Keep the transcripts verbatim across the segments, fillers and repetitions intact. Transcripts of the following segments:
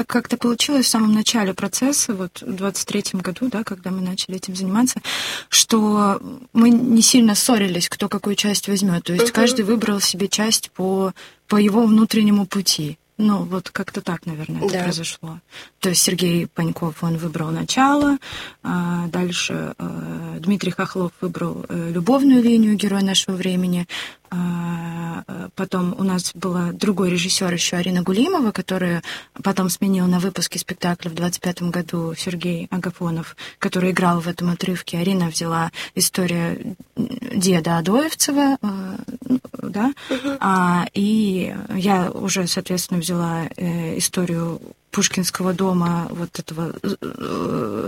как-то получилось в самом начале процесса, вот в двадцать третьем году, да, когда мы начали этим заниматься, что мы не сильно ссорились, кто какую часть возьмет. То есть uh-huh. каждый выбрал себе часть по, по его внутреннему пути. Ну, вот как-то так, наверное, это да. произошло. То есть Сергей Паньков, он выбрал начало, а дальше а, Дмитрий Хохлов выбрал а, любовную линию, герой нашего времени. А, потом у нас была другой режиссер еще Арина Гулимова, которая потом сменила на выпуске спектакля в двадцать пятом году Сергей Агафонов, который играл в этом отрывке. Арина взяла историю деда Адоевцева, а, да, uh-huh. а, и я уже, соответственно, взяла взяла э, историю Пушкинского дома, вот этого, э,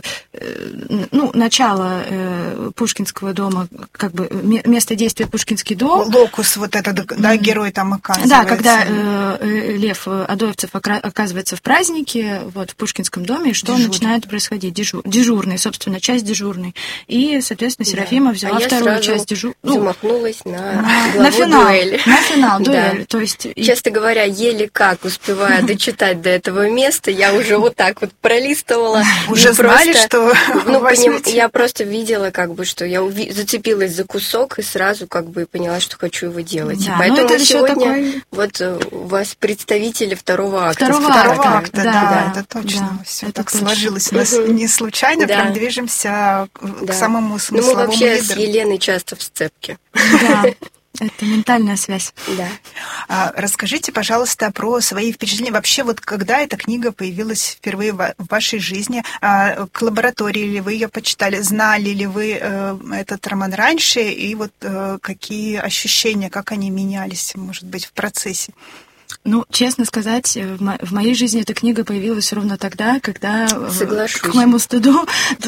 э, ну, начало э, Пушкинского дома, как бы место действия Пушкинский дом. Локус вот этот, да, герой там оказывается. Да, когда э, Лев Адоевцев оказывается в празднике, вот, в Пушкинском доме, и что Дежурный. начинает происходить? Дежур, дежурный, собственно, часть дежурной. И, соответственно, Серафима да. взяла а вторую часть дежурной. Ну, замахнулась на, на, на финал, дуэль. На финал, дуэль. Да. То есть, честно и... говоря, еле как успевая дочитать до этого места, я уже вот так вот пролистывала. Уже знали, что ну, поним, я просто видела, как бы, что я уви... зацепилась за кусок и сразу как бы поняла, что хочу его делать. Да, поэтому это сегодня такой... вот у вас представители второго акта. Второго, второго акта, акта, да, да, да, это точно. Да, все это так точно. сложилось. У нас не случайно, да. прям движемся к да. самому смысловому Ну, мы вообще ядеру. с Еленой часто в сцепке. Да. Это ментальная связь. Да. А, расскажите, пожалуйста, про свои впечатления. Вообще, вот когда эта книга появилась впервые в вашей жизни, а, к лаборатории ли вы ее почитали, знали ли вы э, этот роман раньше, и вот э, какие ощущения, как они менялись, может быть, в процессе? Ну, честно сказать, в моей жизни эта книга появилась ровно тогда, когда, Соглашусь. К моему стыду,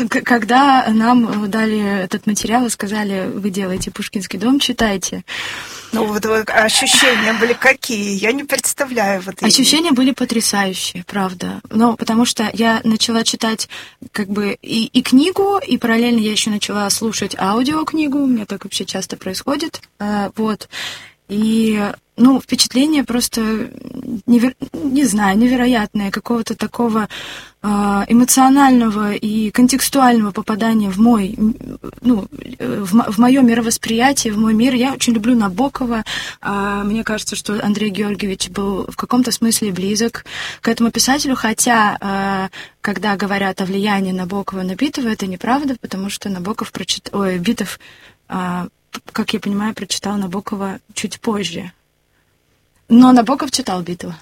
когда нам дали этот материал и сказали, вы делаете Пушкинский дом, читайте. Ну, вот ощущения были какие? Я не представляю. Вот ощущения были потрясающие, правда. Ну, потому что я начала читать как бы и, и книгу, и параллельно я еще начала слушать аудиокнигу. У меня так вообще часто происходит. Вот. И, ну, впечатление просто, невер... не знаю, невероятное, какого-то такого э, эмоционального и контекстуального попадания в мой, ну, в, в мое мировосприятие, в мой мир. Я очень люблю Набокова. Э, мне кажется, что Андрей Георгиевич был в каком-то смысле близок к этому писателю, хотя, э, когда говорят о влиянии Набокова на Битова, это неправда, потому что Набоков прочитал... Ой, Битов... Э, как я понимаю, прочитал Набокова чуть позже. Но Набоков читал Битова.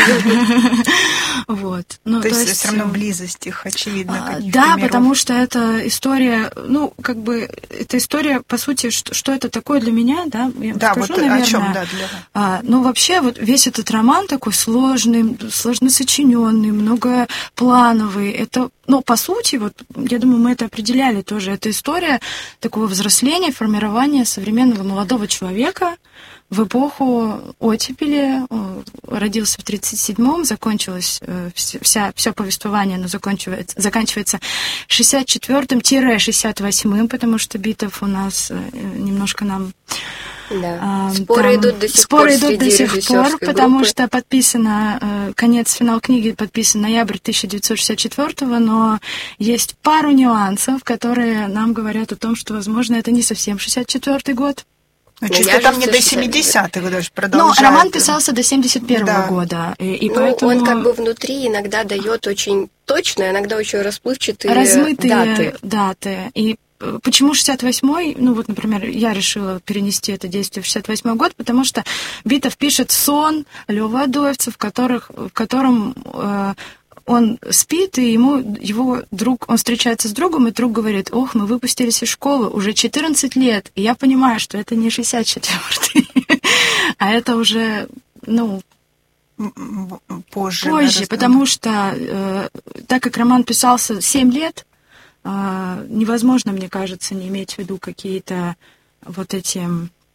Вот. То есть все равно близость их, очевидно. Да, потому что это история, ну, как бы, это история, по сути, что это такое для меня, да? Да, вот о чем, да, для... Ну, вообще, вот весь этот роман такой сложный, сложно сочиненный, многоплановый. Это, ну, по сути, вот, я думаю, мы это определяли тоже. Это история такого взросления, формирования современного молодого человека в эпоху оттепели. Родился в тридцать седьмом, закончилось вся, все повествование, оно заканчивается, заканчивается шестьдесят четвёртым — шестьдесят восьмым, потому что Битов у нас немножко нам... Да. Споры там, идут до сих споры пор идут до сих пор, потому группы. что подписано, конец, финал книги подписан ноябрь тысяча девятьсот шестьдесят четвёртого, но есть пару нюансов, которые нам говорят о том, что, возможно, это не совсем шестьдесят четвёртый год. Ну, чисто там не до семидесятых даже продолжает. Ну, роман писался до семьдесят первого да. года. И, и ну, поэтому... он как бы внутри иногда дает очень точно, иногда очень расплывчатые размытые даты. даты. И почему шестьдесят восьмой? Ну, вот, например, я решила перенести это действие в шестьдесят восьмой год, потому что Битов пишет сон Лёвы Адоевца, в, которых, в котором... Э, он спит, и ему его друг, он встречается с другом, и друг говорит: ох, мы выпустились из школы, уже четырнадцать лет, и я понимаю, что это не шестьдесят четвёртый, а это уже, ну, позже, позже потому что, э, так как роман писался семь лет, э, невозможно, мне кажется, не иметь в виду какие-то вот эти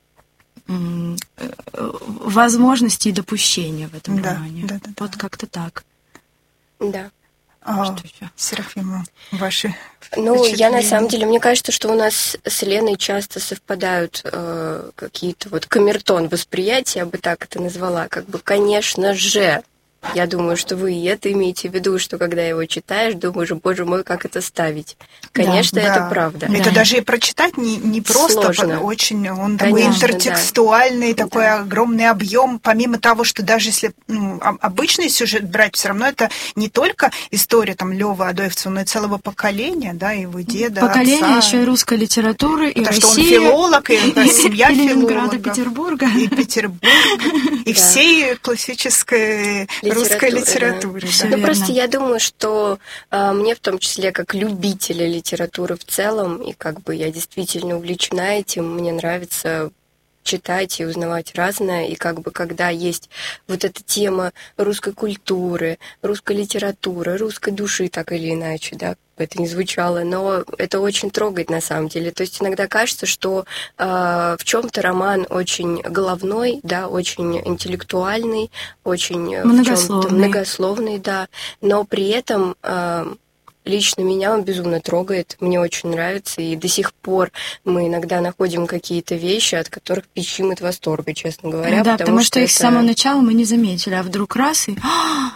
э, возможности и допущения в этом да, романе. Да, да, вот да. как-то так. Да. А, Серафима, ваши Ну, я на самом деле, мне кажется, что у нас с Леной часто совпадают э, какие-то вот камертон восприятия, я бы так это назвала, как бы, конечно же, Я думаю, что вы и это имеете в виду, что когда его читаешь, думаешь, боже мой, как это ставить. Конечно, да, это да. правда. Это Да. даже и прочитать не, не просто, Сложно. очень он Конечно, такой интертекстуальный, да. такой Да. огромный объем. Помимо того, что даже если ну, обычный сюжет брать, все равно это не только история там Лёвы Адоевцева, но и целого поколения, да, его деда, Поколение отца. еще и русской литературы, и Потому России, что он филолог, и, и семья и Ленинграда, филологов, Петербурга. и Петербург, и Да. всей классической русской литературы. Да. Всё Ну, верно. просто я думаю, что а, мне в том числе, как любителя литературы в целом, и как бы я действительно увлечена этим, мне нравится читать и узнавать разное, и как бы когда есть вот эта тема русской культуры, русской литературы, русской души, так или иначе, да, как бы это ни звучало, но это очень трогает на самом деле. То есть иногда кажется, что э, в чем-то роман очень головной, да, очень интеллектуальный, очень э, в чем-то многословный, да, но при этом э, лично меня он безумно трогает, мне очень нравится, и до сих пор мы иногда находим какие-то вещи, от которых пищим от восторга, честно говоря. Да, потому, потому что, что их это... с самого начала мы не заметили, а вдруг раз и...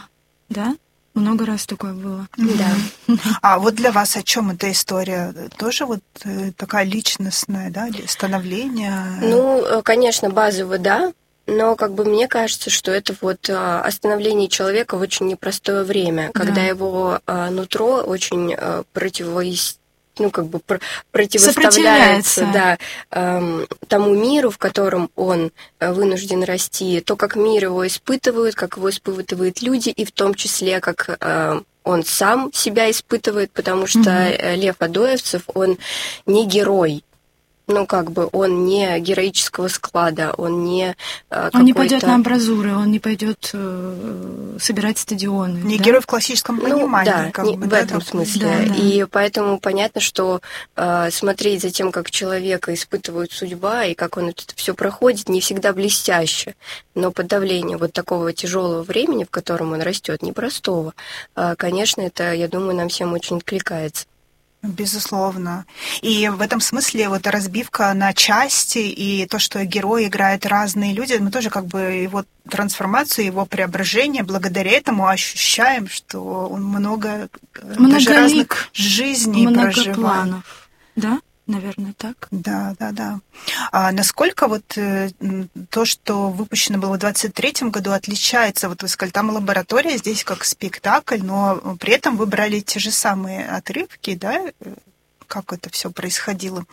Да? Много раз такое было. Да. А вот для вас о чем эта история? Тоже вот такая личностная, да, становление? Ну, конечно, базово, да. Но как бы мне кажется, что это вот остановление человека в очень непростое время, когда да. его нутро очень противоестественно, ну, как бы противоставляется да, э, тому миру, в котором он вынужден расти, то, как мир его испытывает, как его испытывают люди, и в том числе, как э, он сам себя испытывает, потому что mm-hmm. Лев Адоевцев, он не герой. Ну, как бы он не героического склада, он не э, Он не пойдет на амбразуры, он не пойдет э, собирать стадионы. Не да? Герой в классическом понимании. Ну, да, как не, бы, в да, этом да, смысле. Да, да. И поэтому понятно, что э, смотреть за тем, как человека испытывает судьба, и как он это все проходит, не всегда блестяще. Но под давлением вот такого тяжелого времени, в котором он растет, непростого, э, конечно, это, я думаю, нам всем очень откликается. Безусловно. И в этом смысле вот разбивка на части и то, что герой играет разные люди, мы тоже как бы его трансформацию, его преображение, благодаря этому ощущаем, что он много даже разных жизней проживает. Планов. Да? Наверное, так. Да, да, да. А насколько вот э, то, что выпущено было в двадцать третьем году, отличается? Вот вы сказали, там лаборатория, здесь как спектакль, но при этом вы брали те же самые отрывки, да? Как это все происходило?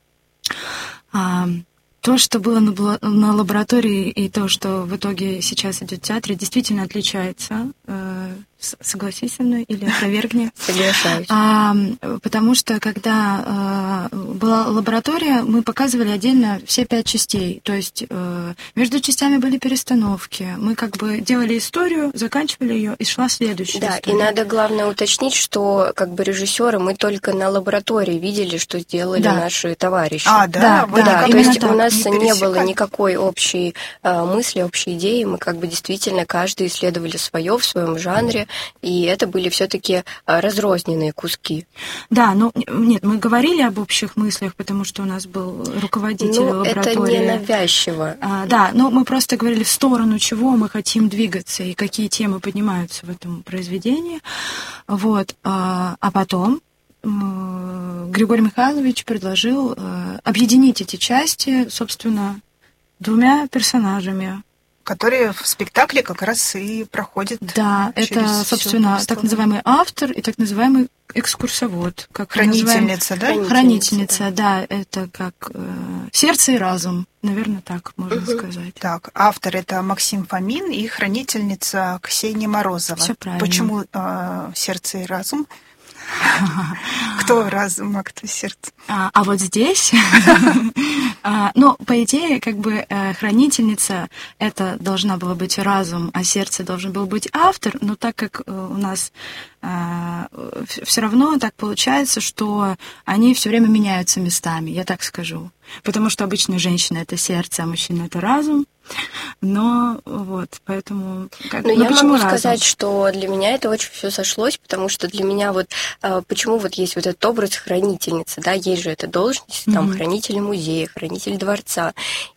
А, то, что было на, на лаборатории, и то, что в итоге сейчас идет в театре, действительно отличается. Согласись со мной или опровергни? Соглашаюсь. А, потому что, когда а, была лаборатория, мы показывали отдельно все пять частей. То есть а, между частями были перестановки. Мы как бы делали историю, заканчивали ее, и шла следующая да, история. И надо, главное, уточнить, что как бы режиссеры мы только на лаборатории видели, что сделали да. наши товарищи. А, да? Да, да. То есть так. у нас не, не было никакой общей а, мысли, общей идеи. Мы как бы действительно каждый исследовали свое в своем жанре. И это были все-таки разрозненные куски. Да, ну нет, мы говорили об общих мыслях, потому что у нас был руководитель ну, лаборатории. Это не навязчиво. А, да, но мы просто говорили, в сторону чего мы хотим двигаться и какие темы поднимаются в этом произведении. Вот. А, а потом Григорий Михайлович предложил объединить эти части, собственно, двумя персонажами. Которые в спектакле как раз и проходят. Да, это, собственно, так называемый автор и так называемый экскурсовод. Как Хранительница, да? Хранительница, Хранительница да. да. Это как э, сердце и разум, наверное, так можно угу. сказать. Так, автор это Максим Фомин и хранительница Ксения Морозова. Все правильно. Почему э, сердце и разум? Кто разум, а кто сердце? А, а вот здесь, ну, по идее, как бы хранительница это должна была быть разум, а сердце должен был быть автор, но так как у нас все равно так получается, что они все время меняются местами, я так скажу. Потому что обычно женщина это сердце, а мужчина это разум. Но вот, поэтому... Как, Но ну, я могу разум? сказать, что для меня это очень все сошлось, потому что для меня вот почему вот есть вот этот образ хранительницы, да, есть же эта должность, там, mm-hmm. хранитель музея, хранитель дворца.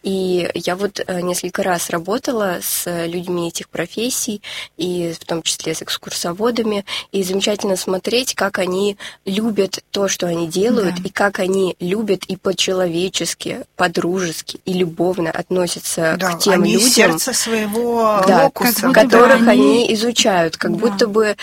И я вот несколько раз работала с людьми этих профессий, и в том числе с экскурсоводами, и замечательно смотреть, как они любят то, что они делают, да. и как они любят и по-человечески, по-дружески и любовно относятся да, к тем они людям, сердце своего да, локуса, которых они... они изучают, как да. будто бы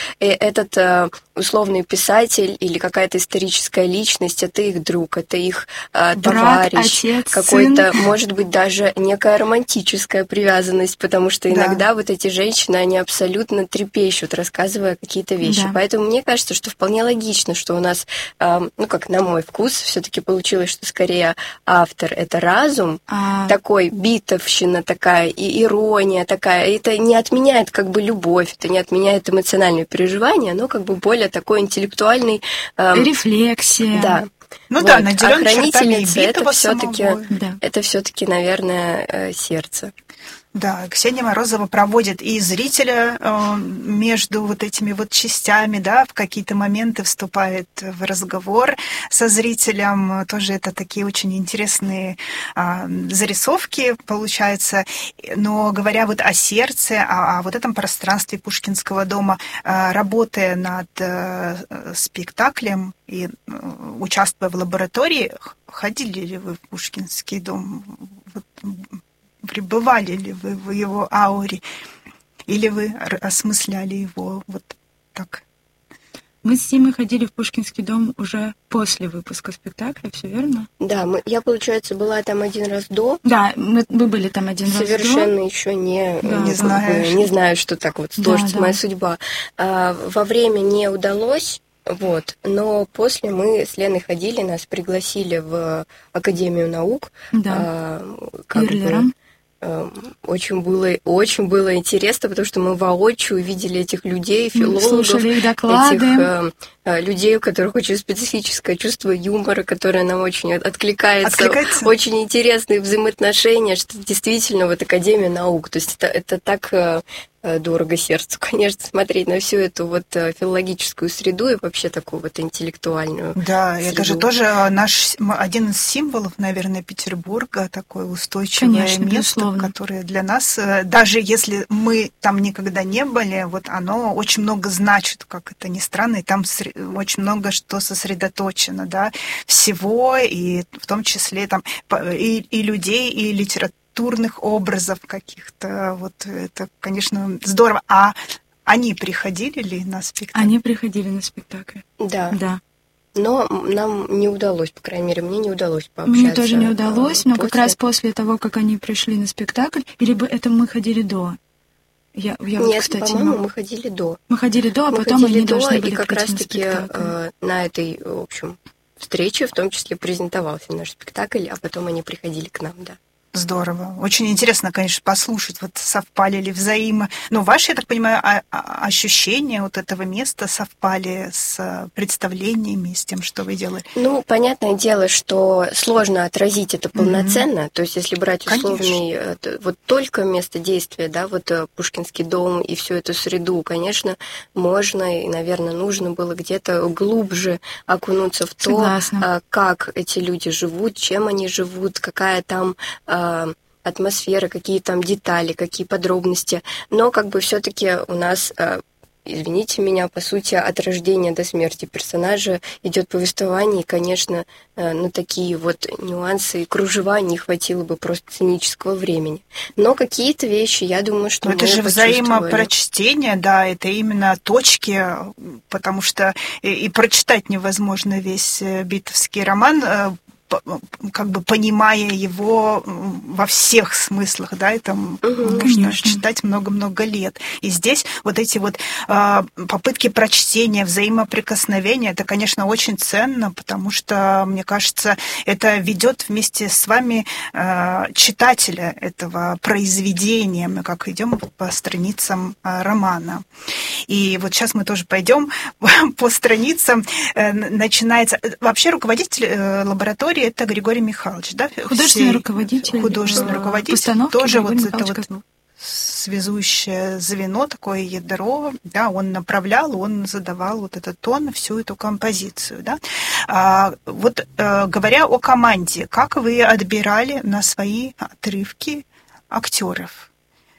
этот условный писатель или какая-то историческая личность, это их друг, это их Брат, товарищ, отец, какой-то, сын. может быть, даже некая романтическая привязанность, потому что иногда да. вот эти женщины, они абсолютно трепещут, рассказывая какие-то вещи. Да. Поэтому мне кажется, что вполне логично, что у нас, ну, как на мой вкус, все-таки получилось, что скорее автор — это разум, а... такой битовщина такая, и ирония такая. Это не отменяет как бы любовь, это не отменяет эмоциональные переживания, но как бы более такой интеллектуальный... Эм... Рефлексия. Да. Ну вот. да, наделен чертами Хранительница — это все-таки, да. это все-таки, наверное, сердце. Да, Ксения Морозова проводит и зрителя э, между вот этими вот частями, да, в какие-то моменты вступает в разговор со зрителем. Тоже это такие очень интересные э, зарисовки получаются. Но говоря вот о сердце, о, о вот этом пространстве Пушкинского дома, э, работая над э, спектаклем и э, участвуя в лаборатории, ходили ли вы в Пушкинский дом? Вот, пребывали ли вы в его ауре, или вы осмысляли его вот так? Мы с Симой ходили в Пушкинский дом уже после выпуска спектакля, все верно? Да, мы, я, получается, была там один раз до. Да, мы, мы были там один раз до. Совершенно еще не, да, не, знаю, не знаю, что так вот сложится да, моя да. судьба. А, во время не удалось. Вот. Но после мы с Леной ходили, нас пригласили в Академию наук. Да. А, как Ирлером. бы, очень было, очень было интересно, потому что мы воочию видели этих людей, филологов, слушали их доклады. Этих э, людей, у которых очень специфическое чувство юмора, которое нам очень откликается, Откликается? Очень интересные взаимоотношения, что действительно вот Академия наук. То есть это, это так э, дорого сердцу, конечно, смотреть на всю эту вот филологическую среду и вообще такую вот интеллектуальную Да, среду. Это же тоже наш один из символов, наверное, Петербурга, такое устойчивое конечно, место, безусловно. которое для нас, даже если мы там никогда не были, вот оно очень много значит, как это ни странно, и там очень много что сосредоточено, да, всего, и в том числе там и, и людей, и литературы, образов каких-то, вот это, конечно, здорово. А они приходили ли на спектакль? Они приходили на спектакль. Да. Да. Но нам не удалось, по крайней мере, мне не удалось пообщаться. Мне тоже не удалось, но после... как раз после того, как они пришли на спектакль, или бы это мы ходили до? Я, я Нет, вот, кстати, по-моему, ну... мы ходили до. Мы ходили до, а мы потом они до, должны были и как прийти раз-таки на спектакль. э, на этой, в общем, встрече в том числе презентовался наш спектакль, а потом они приходили к нам, да. Здорово. Очень интересно, конечно, послушать, вот совпали ли взаимо... Но ваши, я так понимаю, ощущения вот этого места совпали с представлениями, с тем, что вы делали? Ну, понятное дело, что сложно отразить это полноценно. Mm-hmm. То есть, если брать условный, конечно. Вот только место действия, да, вот Пушкинский дом и всю эту среду, конечно, можно и, наверное, нужно было где-то глубже окунуться в то, Согласна. Как эти люди живут, чем они живут, какая там... атмосфера, какие там детали, какие подробности. Но как бы все-таки у нас, извините меня, по сути, от рождения до смерти персонажа идет повествование, и, конечно, на такие вот нюансы и кружева не хватило бы просто сценического времени. Но какие-то вещи, я думаю, что Но мы это же почувствовали. Взаимопрочтение, да, это именно точки, потому что и, и прочитать невозможно весь битовский роман, как бы понимая его во всех смыслах, да, это угу, можно конечно. Читать много-много лет. И здесь вот эти вот э, попытки прочтения, взаимоприкосновения, это, конечно, очень ценно, потому что, мне кажется, это ведет вместе с вами э, читателя этого произведения. Мы как идем по страницам э, романа. И вот сейчас мы тоже пойдем по страницам. Э, начинается... Вообще руководитель э, лаборатории лаборатории это Григорий Михайлович, да? Художественный Все... руководитель. Художественный руководитель. Постановки тоже Григорий вот Михайлович это Козлов. вот связующее звено, такое ядро, да, он направлял, он задавал вот этот тон, всю эту композицию, да. А, вот а, говоря о команде, как вы отбирали на свои отрывки актеров?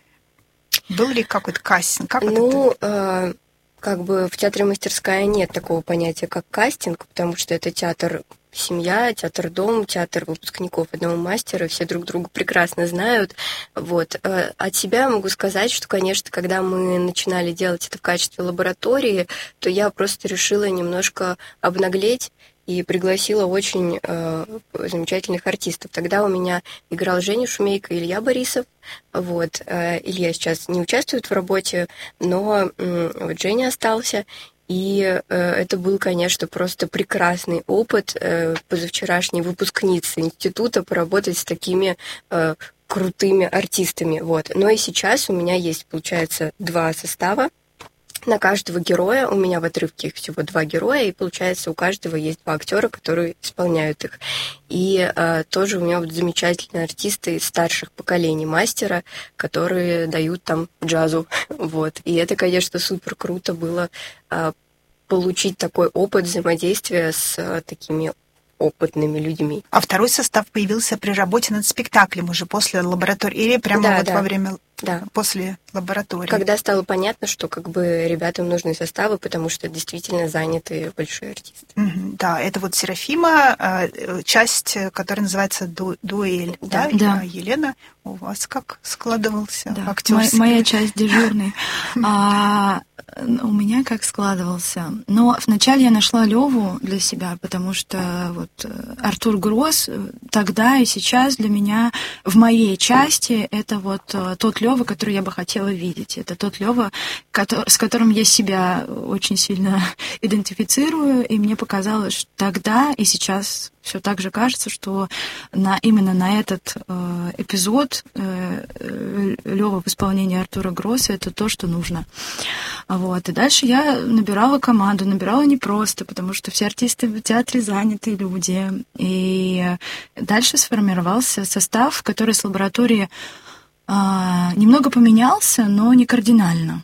Был ли какой-то кастинг? Как ну, это? Э, как бы в театре «Мастерская» нет такого понятия, как кастинг, потому что это театр семья, театр-дом, театр выпускников одного мастера, все друг друга прекрасно знают. Вот. От себя могу сказать, что, конечно, когда мы начинали делать это в качестве лаборатории, то я просто решила немножко обнаглеть и пригласила очень э, замечательных артистов. Тогда у меня играл Женя Шумейко и Илья Борисов. Вот. Э, Илья сейчас не участвует в работе, но э, вот Женя остался. И э, это был, конечно, просто прекрасный опыт э, позавчерашней выпускницы института поработать с такими э, крутыми артистами. Вот. Но и сейчас у меня есть, получается, два состава. На каждого героя, у меня в отрывке их всего два героя, и получается у каждого есть два актера, которые исполняют их. И э, тоже у меня вот замечательные артисты из старших поколений мастера, которые дают там джазу. Вот. И это, конечно, супер круто было э, получить такой опыт взаимодействия с э, такими опытными людьми. А второй состав появился при работе над спектаклем уже после лаборатории или прямо да, вот да. во время, да. после лаборатории? Когда стало понятно, что как бы ребятам нужны составы, потому что действительно заняты большие артисты. Mm-hmm, да, это вот Серафима, часть, которая называется ду- «Дуэль». Да, да. да. Елена, у вас как складывался да. актерский? Моя часть дежурный. А у меня как складывался? Но вначале я нашла Леву для себя, потому что вот Артур Гросс тогда и сейчас для меня в моей части это вот тот Лева, который я бы хотела видеть. Это тот Лева, с которым я себя очень сильно идентифицирую, и мне показалось, что тогда и сейчас все так же кажется, что на, именно на этот э, эпизод э, Лёва в исполнении Артура Гросса это то, что нужно. Вот. И дальше я набирала команду, набирала непросто, потому что все артисты в театре занятые люди. И дальше сформировался состав, который с лаборатории э, немного поменялся, но не кардинально.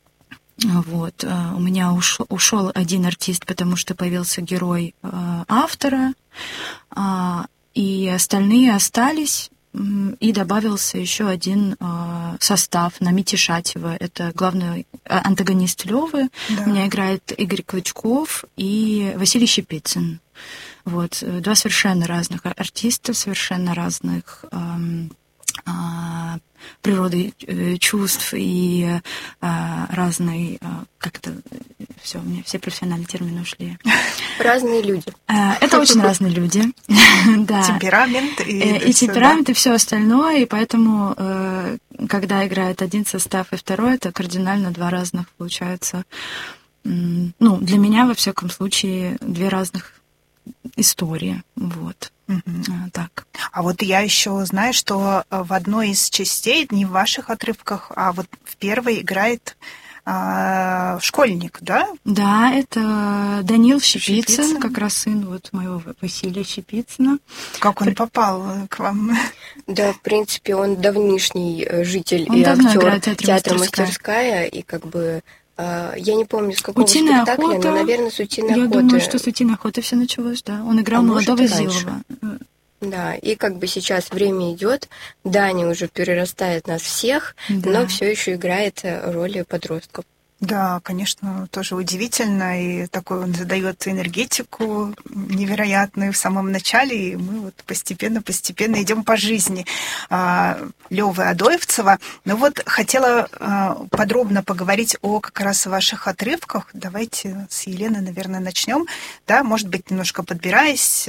Вот. У меня ушел, ушел один артист, потому что появился герой э, автора, э, и остальные остались, и добавился еще один э, состав на Мити Шатева. Это главный антагонист Лёвы. Да. У меня играет Игорь Клычков и Василий Щепицын. Вот. Два совершенно разных артиста, совершенно разных э, э, природы чувств и а, разной, а, как это, все, у меня все профессиональные термины ушли. Разные люди. А, это очень разные люди. да. Темперамент. И, и, и темперамент, да. И все остальное, и поэтому, когда играет один состав и второй, это кардинально два разных, получается, ну, для меня, во всяком случае, две разных истории, вот. Угу. А, так. А вот я еще знаю, что в одной из частей, не в ваших отрывках, а вот в первой играет а, школьник, да? Да, это Данил Щепицын, Щепицын, как раз сын вот моего Василия Щепицына. Как он При... попал к вам? Да, в принципе, он давнишний житель он и актер театра «Мастерская», «Мастерская», и как бы я не помню, с какого «Утиная спектакля, охота», но, наверное, с «Утиной я охоты». Я думаю, что с «Утиной охоты» все началось, да. Он играл а молодого Зилова. Да, и как бы сейчас время идет, Даня уже перерастает нас всех, да. Но все еще играет роли подростков. Да, конечно, тоже удивительно, и такой он задает энергетику невероятную в самом начале, и мы вот постепенно-постепенно идем по жизни Лёвы Адоевцева. Но вот хотела подробно поговорить о как раз ваших отрывках. Давайте с Елены, наверное, начнем. Да, может быть, немножко подбираясь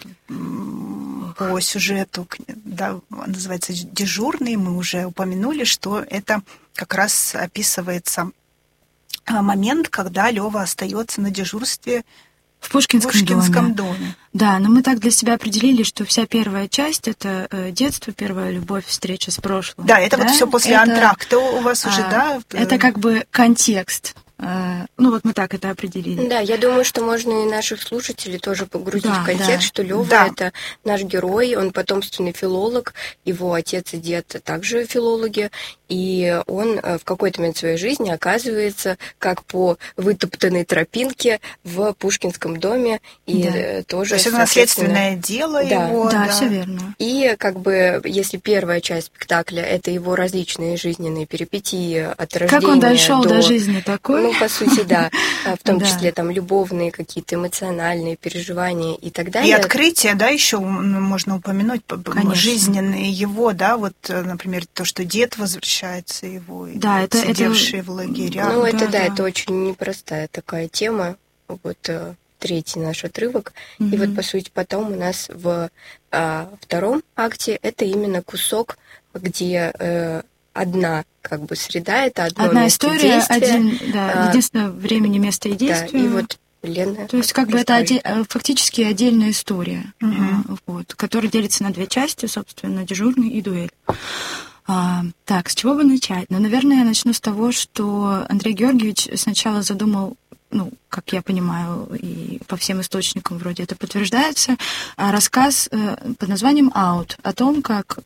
по сюжету, да, называется «Дежурный». Мы уже упомянули, что это как раз описывается момент, когда Лёва остается на дежурстве в Пушкинском, в Пушкинском доме. доме. Да, но мы так для себя определили, что вся первая часть — это детство, первая любовь, встреча с прошлым. Да, это да? вот все после это, антракта у вас уже, а, да? Это как бы контекст. Ну, вот мы так это определили. Да, я думаю, что можно и наших слушателей тоже погрузить да, в контекст, да. что Лёва да. это наш герой, он потомственный филолог, его отец и дед также филологи, и он в какой-то момент своей жизни оказывается как по вытоптанной тропинке в Пушкинском доме, и да. тоже... То есть это наследственное дело да, его. Да, да, все верно. И как бы, если первая часть спектакля — это его различные жизненные перипетии от рождения как он дошел до... до жизни такой? Ну, по сути, да. В том Да. числе там любовные какие-то эмоциональные переживания и так далее. И открытие, да, еще можно упомянуть, Конечно. жизненные его, да, вот, например, то, что дед возвращается его, да, это, сидевшие это... в лагерях. Ну, это да, да, да, это очень непростая такая тема. Вот третий наш отрывок. Mm-hmm. И вот, по сути, потом у нас в а, втором акте это именно кусок, где э, одна как бы среда, это одно Одна место история, действия. один, да, А, единственное времени, место и действие. Да, и вот Лена. То есть как бы это оде... фактически отдельная история, угу. вот, которая делится на две части, собственно, дежурный и дуэль. А, так, с чего бы начать? Ну, наверное, я начну с того, что Андрей Георгиевич сначала задумал, ну, как я понимаю, и по всем источникам вроде это подтверждается, рассказ под названием «Аут» о том, как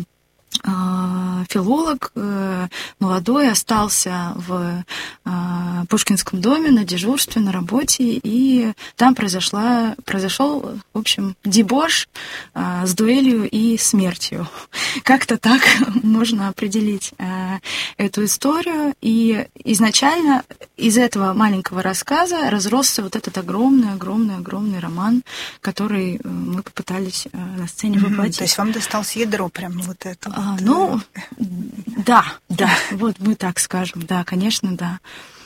филолог молодой остался в Пушкинском доме на дежурстве, на работе, и там произошла, произошел, в общем, дебош с дуэлью и смертью. Как-то так можно определить эту историю. И изначально из этого маленького рассказа разросся вот этот огромный-огромный-огромный роман, который мы попытались на сцене воплотить. Mm-hmm. То есть вам досталось ядро прям вот это? А, ну, да, да, вот мы так скажем, да, конечно, да.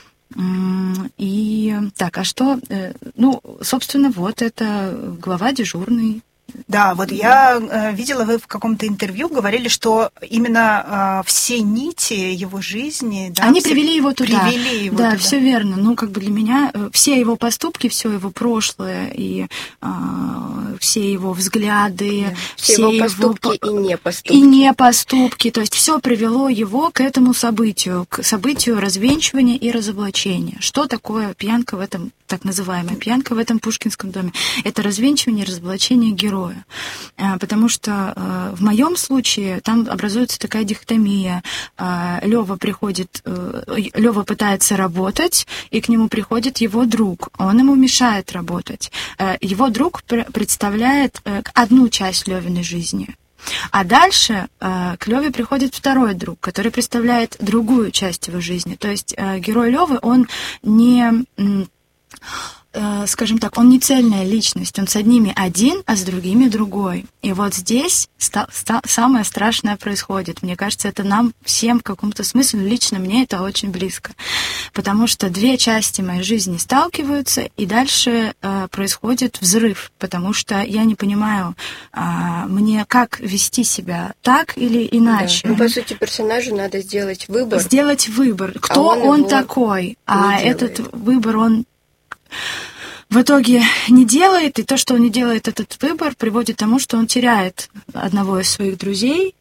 И так, а что? Ну, собственно, вот это глава дежурный. Да, вот я э, видела, вы в каком-то интервью говорили, что именно э, все нити его жизни... Да, они все привели его туда. Привели его да, туда. все верно. Ну, как бы для меня э, все его поступки, все его прошлое и э, все его взгляды, да. все, все его поступки его... и не поступки. И не поступки. То есть все привело его к этому событию, к событию развенчивания и разоблачения. Что такое пьянка в этом, так называемая пьянка в этом Пушкинском доме? Это развенчивание и разоблачение героя. Потому что в моем случае там образуется такая дихотомия. Лёва приходит, Лёва пытается работать, и к нему приходит его друг. Он ему мешает работать. Его друг представляет одну часть Лёвиной жизни. А дальше к Лёве приходит второй друг, который представляет другую часть его жизни. То есть герой Лёвы, он не... скажем так, он не цельная личность, он с одними один, а с другими другой. И вот здесь ста- ста- самое страшное происходит. Мне кажется, это нам всем в каком-то смысле, лично мне это очень близко. Потому что две части моей жизни сталкиваются, и дальше э, происходит взрыв, потому что я не понимаю, э, мне как вести себя, так или иначе. Да. Ну, по сути, персонажу надо сделать выбор. Сделать выбор. Кто а он, он такой? А делает. Этот выбор, он в итоге не делает, и то, что он не делает этот выбор, приводит к тому, что он теряет одного из своих друзей,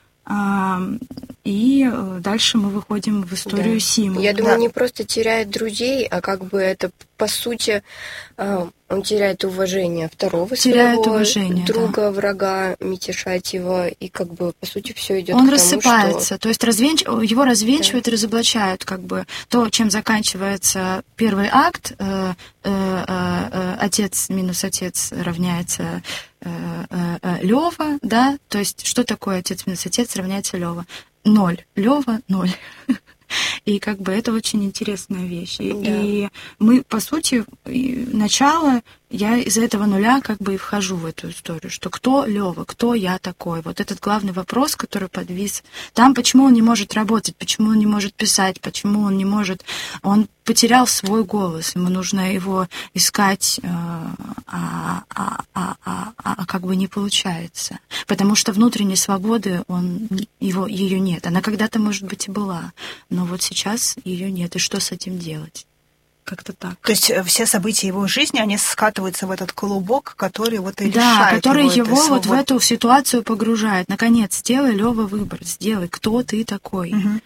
и дальше мы выходим в историю да. Симы. Я думаю, да. не просто теряет друзей, а как бы это, по сути, он теряет уважение второго теряет своего уважение, друга, да. врага, Митишатьева, и как бы, по сути, все идет он к тому, рассыпается, что... то есть развенч... его развенчивают да. и разоблачают, как бы то, чем заканчивается первый акт, э, э, э, отец минус отец равняется э, э, э, Лёва, да, то есть что такое отец минус отец равняется Лёва? Ноль. Лёва ноль. И как бы это очень интересная вещь. И, да. и мы, по сути, начало, я из этого нуля как бы и вхожу в эту историю, что кто Лёва, кто я такой. Вот этот главный вопрос, который подвис. Там, почему он не может работать, почему он не может писать, почему он не может... Он потерял свой голос, ему нужно его искать, а, а, а, а, а, а как бы не получается. Потому что внутренней свободы он, его, ее нет. Она когда-то, может быть, и была, но вот сейчас ее нет. И что с этим делать? Как-то так. То есть все события его жизни, они скатываются в этот клубок, который вот и да, лишает который его, его этой вот в эту ситуацию погружает. Наконец, сделай, Лёва, выбор, сделай, кто ты такой. Угу.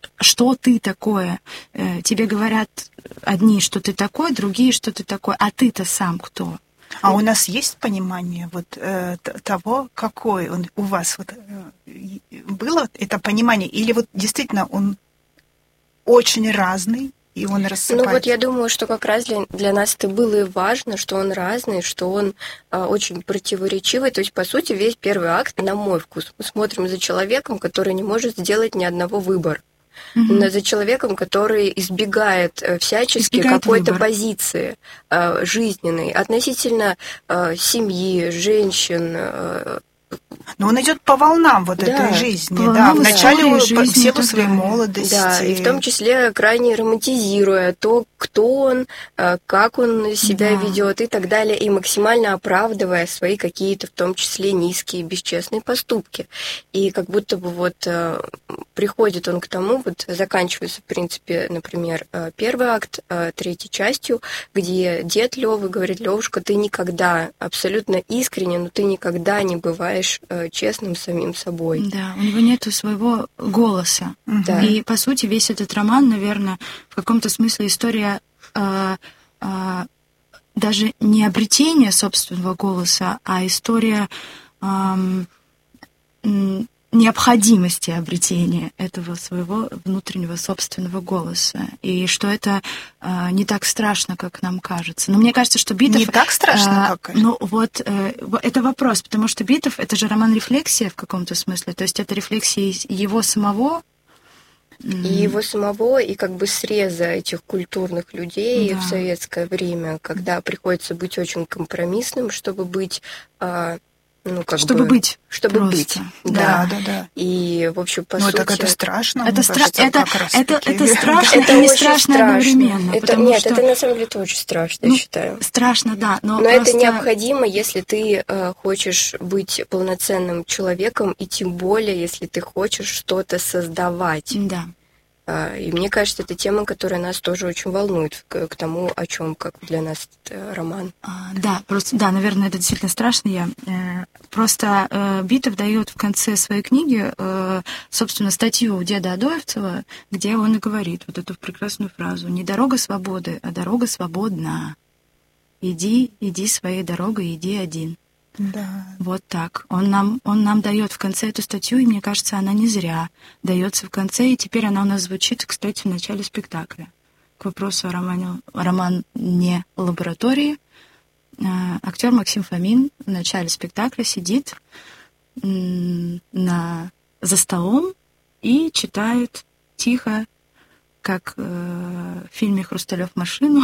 что ты такое. Тебе говорят одни, что ты такой, другие, что ты такой, а ты-то сам кто? А у нас есть понимание вот э, того, какой он у вас вот э, было это понимание, или вот действительно он очень разный, и он рассыпается? Ну вот я думаю, что как раз для, для нас это было и важно, что он разный, что он а, очень противоречивый. То есть, по сути, весь первый акт, на мой вкус, мы смотрим за человеком, который не может сделать ни одного выбора. Mm-hmm. За человеком, который избегает всячески избегает какой-то выбор. позиции э, жизненной относительно э, семьи, женщин. Э, Но он идет по волнам вот да, этой жизни, да, вначале он по силу своей молодости. Да, и в том числе крайне романтизируя то, кто он, как он себя да. ведет и так далее, и максимально оправдывая свои какие-то, в том числе, низкие, бесчестные поступки. И как будто бы вот приходит он к тому, вот заканчивается, в принципе, например, первый акт третьей частью, где дед Лёвы говорит: Лёвушка, ты никогда, абсолютно искренне, но ты никогда не бываешь честным самим собой. Да, у него нету своего голоса. Да. И, по сути, весь этот роман, наверное, в каком-то смысле история э, э, даже не обретения собственного голоса, а история э, необходимости обретения этого своего внутреннего собственного голоса. И что это э, не так страшно, как нам кажется. Но мне кажется, что Битов... Не так страшно, э, как? Ну вот, э, это вопрос, потому что Битов — это же роман-рефлексия в каком-то смысле. То есть это рефлексия его самого. И его самого, и как бы среза этих культурных людей да. в советское время, когда приходится быть очень компромиссным, чтобы быть... Э, Ну, как чтобы бы, быть. Чтобы просто. быть. Да, да, да. И, в общем, по ну, сути... Ну, так это страшно. Это, стра... кажется, это, это, это страшно это и не очень страшно, страшно одновременно. Это, нет, что... это на самом деле это очень страшно, ну, я считаю. Страшно, да. Но, но просто... это необходимо, если ты э, хочешь быть полноценным человеком, и тем более, если ты хочешь что-то создавать. Да. И мне кажется, это тема, которая нас тоже очень волнует к, к тому, о чем, как для нас этот роман. А, да, просто, да, наверное, это действительно страшно. Я, э, просто э, Битов дает в конце своей книги, э, собственно, статью деда Адоевцева, где он и говорит вот эту прекрасную фразу: «Не дорога свободы, а дорога свободна. Иди, иди своей дорогой, иди один». Да. Вот так. Он нам, он нам дает в конце эту статью, и мне кажется, она не зря дается в конце, и теперь она у нас звучит, кстати, в начале спектакля. К вопросу о романе, роман не лаборатории. Актер Максим Фомин в начале спектакля сидит на, за столом и читает тихо, как э, в фильме «Хрусталёв машину»,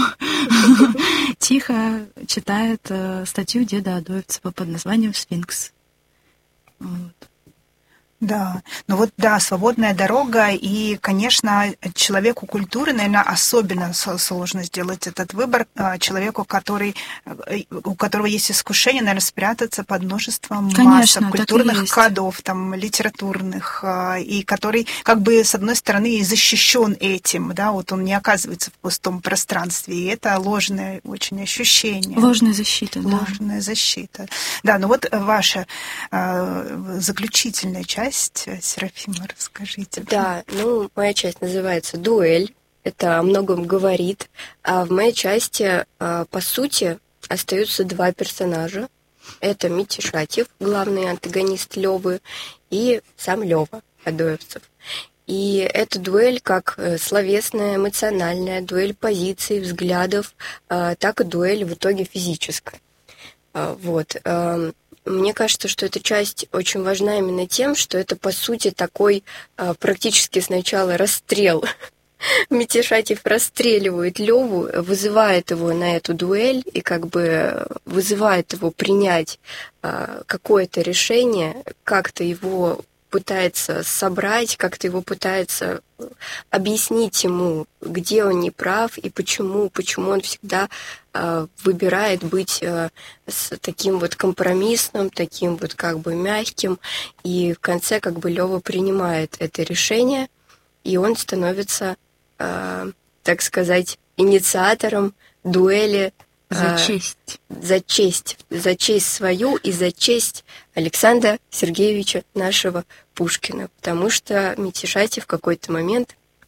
тихо читает э, статью деда Адоевцева под названием «Сфинкс». Вот. Да, ну вот да, свободная дорога, и, конечно, человеку культуры, наверное, особенно сложно сделать этот выбор, человеку, который, у которого есть искушение, наверное, спрятаться под множеством конечно, масок, культурных кодов, там, литературных, и который, как бы, с одной стороны, и защищен этим, да, вот он не оказывается в пустом пространстве, и это ложное очень ощущение. Ложная защита, да. Ложная защита. Да, ну вот ваша э, заключительная часть, Серафима, расскажите. Да, ну, моя часть называется «Дуэль». Это о многом говорит. А в моей части, по сути, остаются два персонажа. Это Митя Шатьев, главный антагонист Лёвы, и сам Лёва Адоевцев. И эта дуэль как словесная, эмоциональная, дуэль позиций, взглядов, так и дуэль в итоге физическая. Вот. Мне кажется, что эта часть очень важна именно тем, что это, по сути, такой а, практически сначала расстрел. Митя Шатьев расстреливает Лёву, вызывает его на эту дуэль и как бы вызывает его принять а, какое-то решение, как-то его пытается собрать, как-то его пытается объяснить ему, где он не прав и почему, почему он всегда э, выбирает быть э, с таким вот компромиссным, таким вот как бы мягким. И в конце как бы Лёва принимает это решение, и он становится, э, так сказать, инициатором дуэли. За честь. За честь. За честь свою и за честь Александра Сергеевича нашего Пушкина. Потому что Митя Шатьев в какой-то момент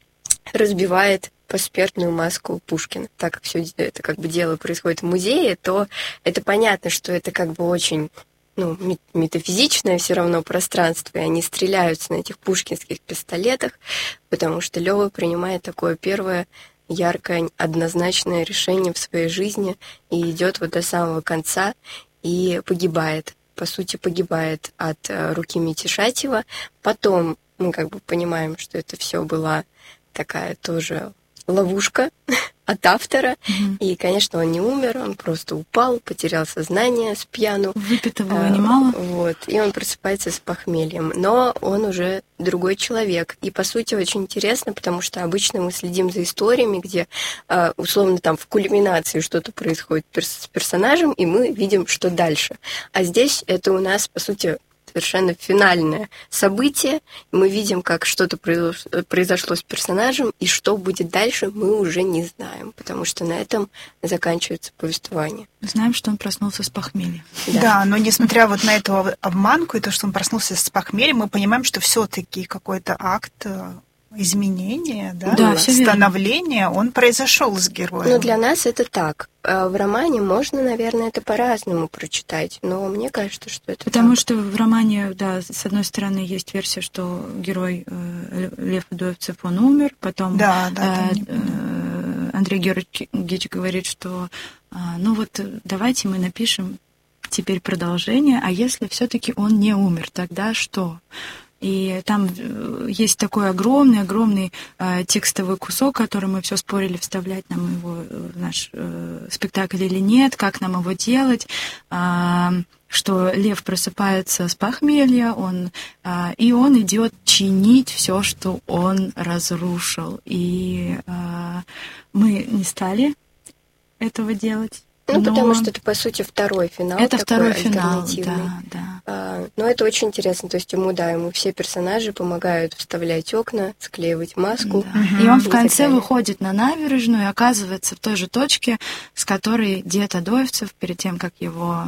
разбивает посмертную маску Пушкина. Так как все это как бы дело происходит в музее, то это понятно, что это как бы очень ну, метафизичное все равно пространство, и они стреляются на этих пушкинских пистолетах, потому что Лёва принимает такое первое яркое, однозначное решение в своей жизни и идет вот до самого конца и погибает. По сути, погибает от руки Митишатьева. Потом мы как бы понимаем, что это все была такая тоже ловушка от автора. Mm-hmm. И, конечно, он не умер, он просто упал, потерял сознание с пьяну. Выпито было немало. Вот, и он просыпается с похмельем. Но он уже другой человек. И, по сути, очень интересно, потому что обычно мы следим за историями, где, условно, там в кульминации что-то происходит с персонажем, и мы видим, что дальше. А здесь это у нас, по сути, совершенно финальное событие. Мы видим, как что-то произошло с персонажем, и что будет дальше, мы уже не знаем, потому что на этом заканчивается повествование. Знаем, что он проснулся с похмелья. Да. да, но несмотря вот на эту обманку и то, что он проснулся с похмелья, мы понимаем, что все-таки какой-то акт изменения, да, да становления, он произошел с героем. Ну, для нас это так. В романе можно, наверное, это по-разному прочитать, но мне кажется, что это Потому так. что в романе, да, с одной стороны, есть версия, что герой э, Лев Адоевцев, он умер, потом да, да, э, э, Андрей Георгиевич говорит, что э, ну вот давайте мы напишем теперь продолжение, а если все-таки он не умер, тогда что? И там есть такой огромный-огромный э, текстовый кусок, который мы все спорили, вставлять нам его в наш э, спектакль или нет, как нам его делать, э, что Лев просыпается с похмелья, он, э, и он идет чинить все, что он разрушил. И э, мы не стали этого делать. Ну, но... потому что это, по сути, второй финал. Это такой второй финал, альтернативный. да, да. А, но это очень интересно. То есть ему, да, ему все персонажи помогают вставлять окна, склеивать маску. Да. Угу. И он в конце выходит на набережную и оказывается в той же точке, с которой дед Адоевцев, перед тем, как его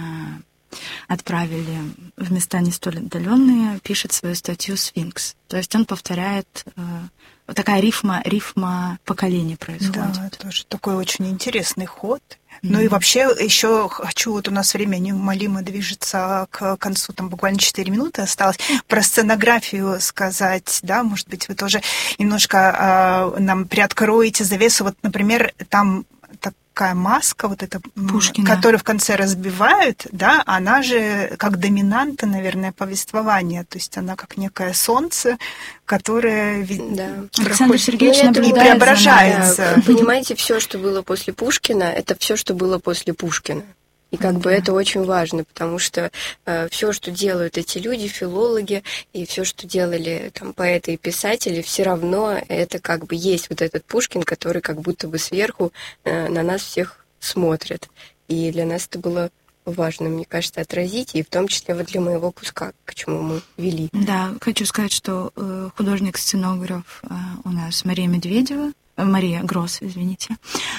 отправили в места не столь отдаленные, пишет свою статью «Сфинкс». То есть он повторяет... Вот такая рифма, рифма поколений происходит. Да, тоже такой очень интересный ход. Mm-hmm. Ну и вообще еще хочу, вот у нас время неумолимо движется к концу, там буквально четыре минуты осталось, про сценографию сказать, да, может быть, вы тоже немножко э, нам приоткроете завесу. Вот, например, там такая маска, вот эта, Пушкина, которую в конце разбивают, да, она же как доминанта, наверное, повествования, то есть она как некое солнце, которое да. Александр Сергеевич ну, наблюдает, преображается. Да. Понимаете, все, что было после Пушкина, это все, что было после Пушкина. И как бы это очень важно, потому что э, все, что делают эти люди, филологи, и все, что делали там поэты и писатели, все равно это как бы есть вот этот Пушкин, который как будто бы сверху э, на нас всех смотрит. И для нас это было важно, мне кажется, отразить, и в том числе вот для моего куска, к чему мы вели. Да, хочу сказать, что э, художник-сценограф э, у нас Мария Медведева, Мария Гросс, извините,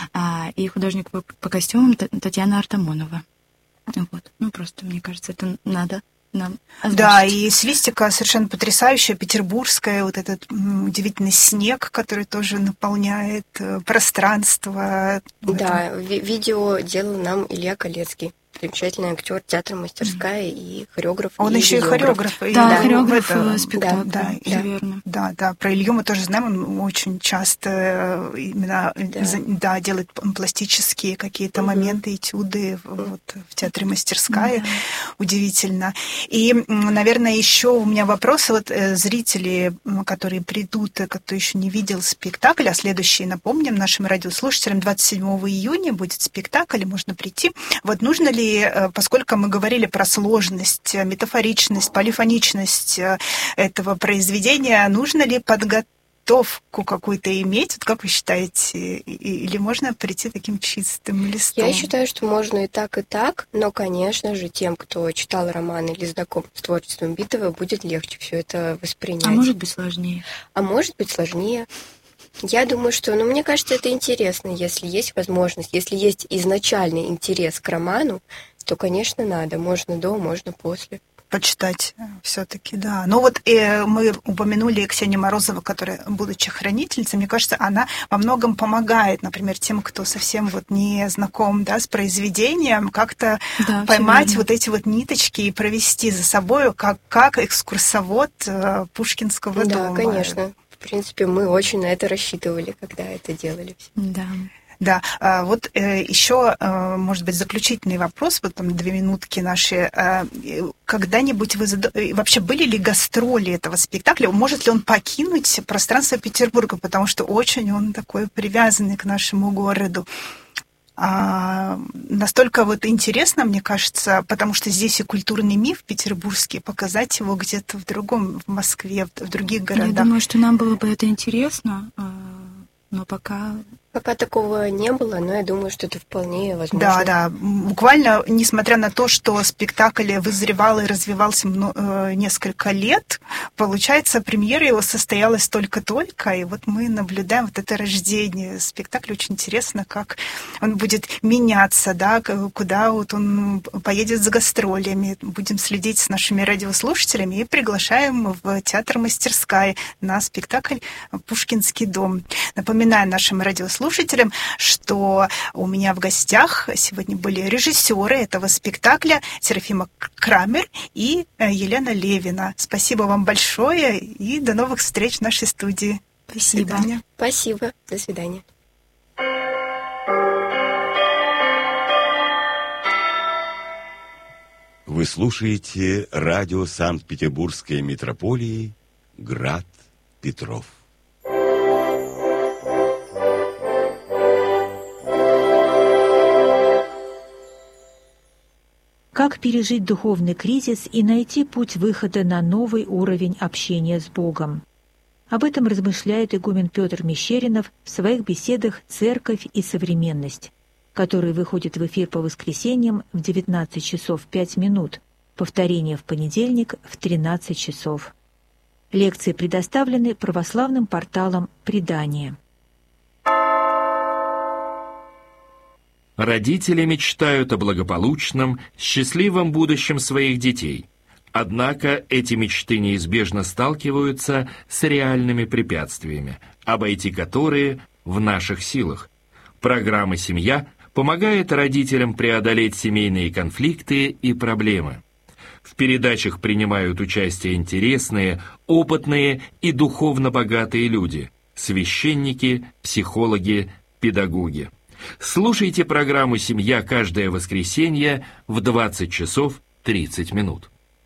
и художник по, по костюмам Татьяна Артамонова. Вот. Ну, просто, мне кажется, это надо нам озвучить. Да, и свистика совершенно потрясающая, петербургская, вот этот удивительный снег, который тоже наполняет пространство. Да, ви- видео делал нам Илья Колецкий. Замечательный актер театра «Мастерская» и хореограф. Он и еще и хореограф. Да, и, да, да, хореограф это, спектакля, да, все да, верно. Да, да, про Илью мы тоже знаем, он очень часто именно да. Да, делает пластические какие-то угу. моменты, этюды вот, в театре «Мастерская». Да. Удивительно. И, наверное, еще у меня вопрос. Вот зрители, которые придут, кто еще не видел спектакль, а следующий, напомним, нашим радиослушателям, двадцать седьмого июня будет спектакль, можно прийти. Вот нужно ли, поскольку мы говорили про сложность, метафоричность, полифоничность этого произведения, нужно ли подготовку какую-то иметь? Вот как вы считаете? Или можно прийти таким чистым листом? Я считаю, что можно и так, и так, но, конечно же, тем, кто читал роман или знаком с творчеством Битова, будет легче все это воспринять. А может быть сложнее? А может быть сложнее. Я думаю, что, ну, мне кажется, это интересно, если есть возможность, если есть изначальный интерес к роману, то, конечно, надо. Можно до, можно после. почитать все-таки, да. Но вот э, мы упомянули Ксению Морозову, которая, будучи хранительницей, мне кажется, она во многом помогает, например, тем, кто совсем вот не знаком, да, с произведением, как-то да, поймать вот эти вот ниточки и провести за собой, как, как экскурсовод э, Пушкинского да, дома. Да, конечно. В принципе, мы очень на это рассчитывали, когда это делали. Да. Да, вот еще, может быть, заключительный вопрос, вот там две минутки наши. Когда-нибудь вы зад... вообще были ли гастроли этого спектакля? Может ли он покинуть пространство Петербурга? Потому что очень он такой привязанный к нашему городу. А, настолько вот интересно, мне кажется, потому что здесь и культурный миф петербургский, показать его где-то в другом, в Москве, в других городах. Я думаю, что нам было бы это интересно, но пока... Пока такого не было, но я думаю, что это вполне возможно. Да, да. Буквально, несмотря на то, что спектакль вызревал и развивался несколько лет, получается, премьера его состоялась только-только, и вот мы наблюдаем вот это рождение спектакля. Очень интересно, как он будет меняться, да, куда вот он поедет с гастролями. Будем следить с нашими радиослушателями и приглашаем в театр «Мастерская» на спектакль «Пушкинский дом». Напоминаю нашим радиослушателям, слушателям, что у меня в гостях сегодня были режиссеры этого спектакля Серафима Крамер и Елена Левина. Спасибо вам большое и до новых встреч в нашей студии. Спасибо. До свидания. Спасибо. До свидания. Вы слушаете радио Санкт-Петербургской метрополии «Град Петров». Как пережить духовный кризис и найти путь выхода на новый уровень общения с Богом? Об этом размышляет игумен Петр Мещеринов в своих беседах «Церковь и современность», которые выходят в эфир по воскресеньям в девятнадцать часов пять минут, повторение в понедельник в тринадцать часов. Лекции предоставлены православным порталом «Предание». Родители мечтают о благополучном, счастливом будущем своих детей. Однако эти мечты неизбежно сталкиваются с реальными препятствиями, обойти которые в наших силах. Программа «Семья» помогает родителям преодолеть семейные конфликты и проблемы. В передачах принимают участие интересные, опытные и духовно богатые люди – священники, психологи, педагоги. Слушайте программу «Семья» каждое воскресенье в двадцать часов тридцать минут.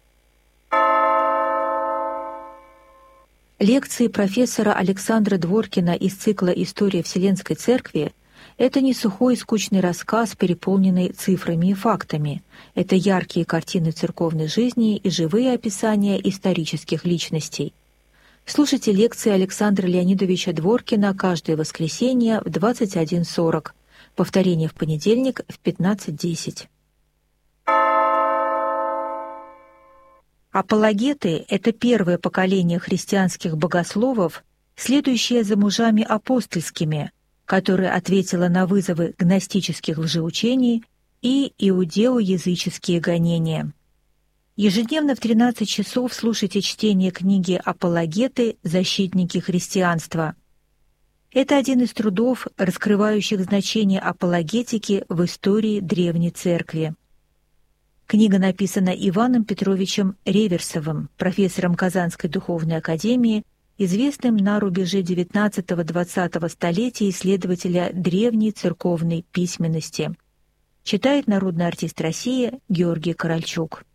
Лекции профессора Александра Дворкина из цикла «История Вселенской Церкви» — это не сухой и скучный рассказ, переполненный цифрами и фактами. Это яркие картины церковной жизни и живые описания исторических личностей. Слушайте лекции Александра Леонидовича Дворкина каждое воскресенье в двадцать один сорок. Повторение в понедельник в пятнадцать десять. Апологеты — это первое поколение христианских богословов, следующее за мужами апостольскими, которое ответило на вызовы гностических лжеучений и иудео-языческие гонения. Ежедневно в тринадцать часов слушайте чтение книги «Апологеты. Защитники христианства». Это один из трудов, раскрывающих значение апологетики в истории Древней Церкви. Книга написана Иваном Петровичем Реверсовым, профессором Казанской духовной академии, известным на рубеже девятнадцатого-двадцатого столетия исследователя древней церковной письменности. Читает народный артист России Георгий Корольчук.